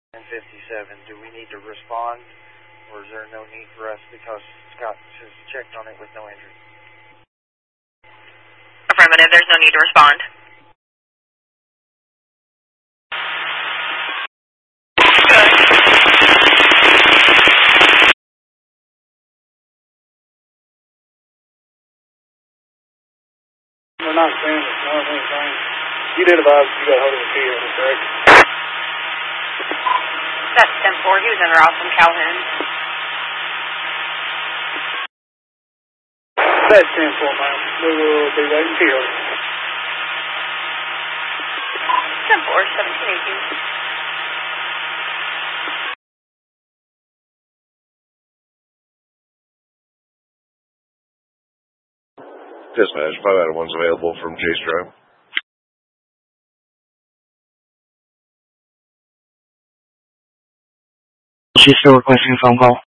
1057, do we need to respond, or is there no need for us because Scott has checked on it with no injury? Affirmative, there's no need to respond. We're not saying it's not anything. You did advise you got hold of the key, correct? That's 10-4. He was in route from Calhoun. That's 10-4, ma'am. We will be waiting for you. 10-4, 1718. Dispatch, 5 out of 1's available from Chase Drive. She's still requesting a phone call.